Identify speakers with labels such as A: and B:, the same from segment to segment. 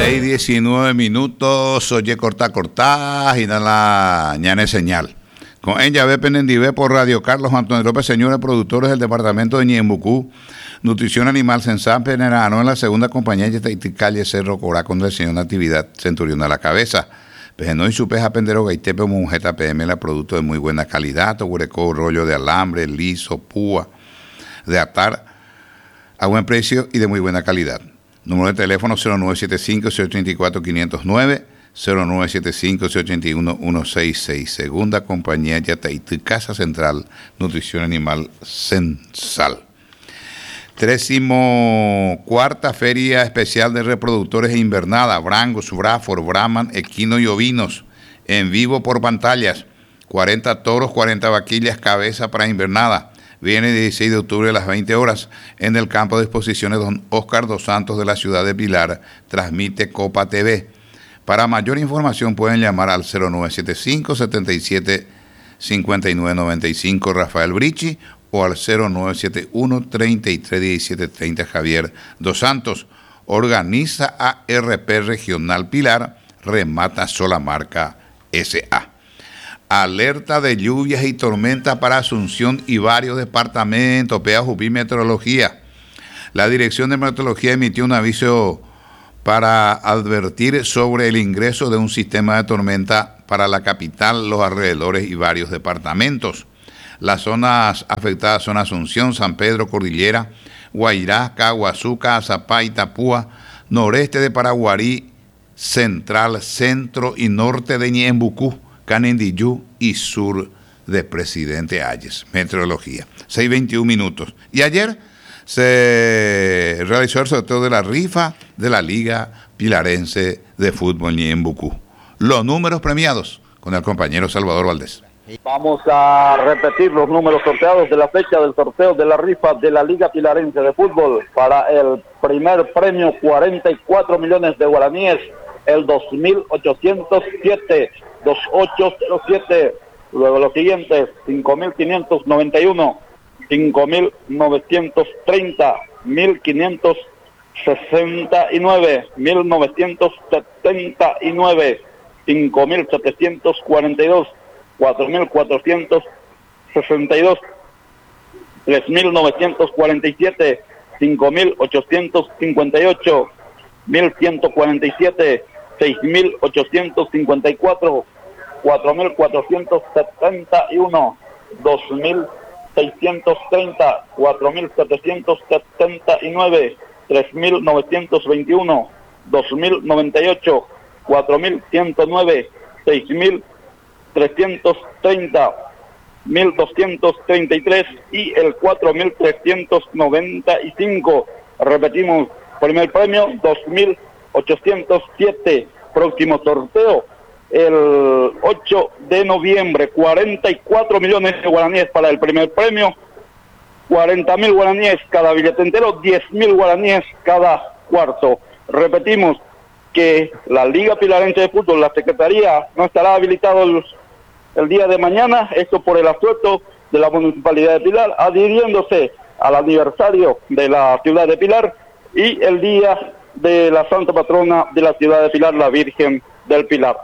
A: 6:19 minutos. Oye, corta, y da la ñane señal. Con ella ve Penendivé por Radio Carlos Antonio López, señores productores del departamento de Ñembucú, Nutrición Animal Sensán Penerano en la segunda compañía de calle Cerro Corá con el señor Natividad Centurión a la cabeza. Pejeno y su peja pendero gaitepe mujeta PM, la producto de muy buena calidad, togureco, rollo de alambre, liso, púa, de atar a buen precio y de muy buena calidad. Número de teléfono 0975-034-509, 0975-081-166. Segunda compañía Yataití, Casa Central, Nutrición Animal Sensal. 34ª Feria Especial de Reproductores e Invernada, Brangus, Braford, Brahman, Equino y Ovinos, en vivo por pantallas, 40 toros, 40 vaquillas, cabeza para invernada. Viene el 16 de octubre a las 20 horas en el campo de exposiciones Don Oscar dos Santos de la ciudad de Pilar. Transmite Copa TV. Para mayor información pueden llamar al 0975-77-5995 Rafael Brichi o al 0971-331730 Javier dos Santos. Organiza ARP Regional Pilar, remata Solamarca S.A. Alerta de lluvias y tormentas para Asunción y varios departamentos. Peajupí Meteorología. La Dirección de Meteorología emitió un aviso para advertir sobre el ingreso de un sistema de tormenta para la capital, los alrededores y varios departamentos. Las zonas afectadas son Asunción, San Pedro, Cordillera, Guairá, Caguazú, Azapá, Itapúa, noreste de Paraguarí, central, centro y norte de Ñembucú, Canindiyú y sur de Presidente Hayes. Meteorología. 6:21 minutos. Y ayer se realizó el sorteo de la rifa de la Liga Pilarense de Fútbol Ñembucú. Los números premiados con el compañero Salvador Valdés.
B: Vamos a repetir los números sorteados de la fecha del sorteo de la rifa de la Liga Pilarense de Fútbol. Para el primer premio, 44 millones de guaraníes, el 2807, 2807. Luego los siguientes, 5591, 5930, 1569, 1979, 5742, 4462, 3947, 5858, 1147, 6854, 4471, 2630, 4779, 3921, 2098, 4109, 6330, 1233 y el 4395. Repetimos, primer premio 2807. Próximo sorteo el 8 de noviembre, 44 millones de guaraníes para el primer premio, 40.000 guaraníes cada billete entero, 10.000 guaraníes cada cuarto. Repetimos que la Liga Pilarense de Fútbol, la Secretaría, no estará habilitado el día de mañana, esto por el asueto de la Municipalidad de Pilar, adhiriéndose al aniversario de la ciudad de Pilar y el día de la Santa Patrona de la ciudad de Pilar, la Virgen del Pilar.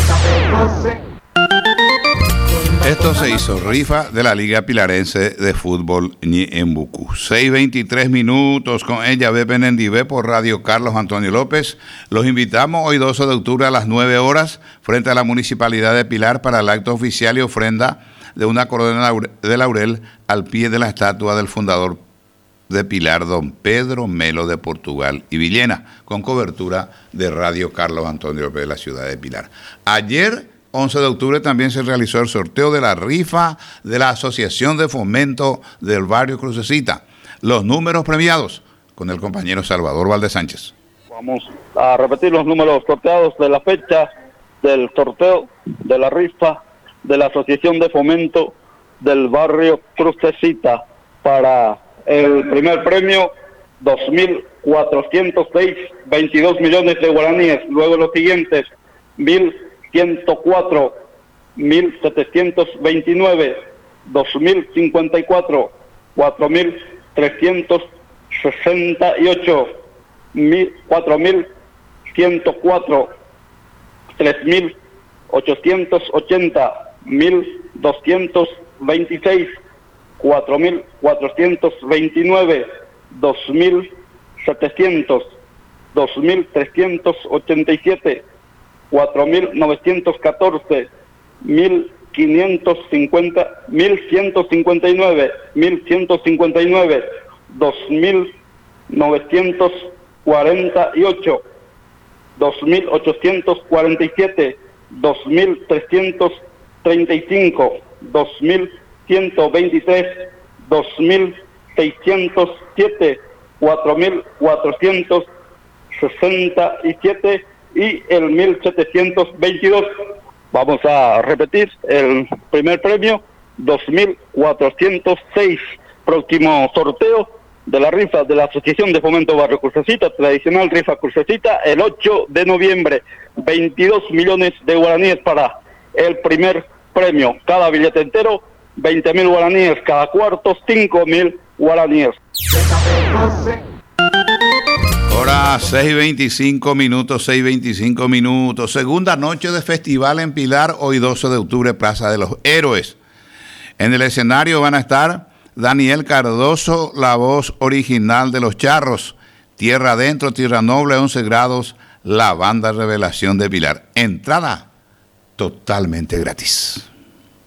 A: Esto se hizo, rifa de la Liga Pilarense de Fútbol Ñembucú. 6:23 minutos con ella, ve Penendivé por Radio Carlos Antonio López. Los invitamos hoy 12 de octubre a las 9 horas frente a la Municipalidad de Pilar para el acto oficial y ofrenda de una corona de laurel al pie de la estatua del fundador de Pilar, don Pedro Melo de Portugal y Villena, con cobertura de Radio Carlos Antonio López de la ciudad de Pilar. Ayer, 11 de octubre, también se realizó el sorteo de la rifa de la Asociación de Fomento del Barrio Crucecita. Los números premiados con el compañero Salvador Valdés Sánchez.
B: Vamos a repetir los números sorteados de la fecha del sorteo de la rifa de la Asociación de Fomento del Barrio Crucecita. Para el primer premio, 2.406, 22 millones de guaraníes. Luego los siguientes, 1.104, 1.729, 2.054, 4.368, 4.000 104, 3.880, 1.226, 4.429, 2.700, 2.387, 4.914, 1.550, 1.159, 1.159, 2.948, 2.847, 2.335, 2.123, 2.607, 4.467 y el 1.722. Vamos a repetir el primer premio, 2.406. Próximo sorteo de la rifa de la Asociación de Fomento Barrio Crucecita, tradicional rifa Crucecita, el 8 de noviembre, 22 millones de guaraníes para el primer premio. Cada billete entero, 20.000 guaraníes, cada cuarto, 5.000 guaraníes.
A: Hora 6:25 minutos, 6:25 minutos. Segunda noche de festival en Pilar, hoy 12 de octubre, Plaza de los Héroes. En el escenario van a estar Daniel Cardoso, la voz original de Los Charros, Tierra Adentro, Tierra Noble, 11 grados, la banda Revelación de Pilar. Entrada totalmente gratis.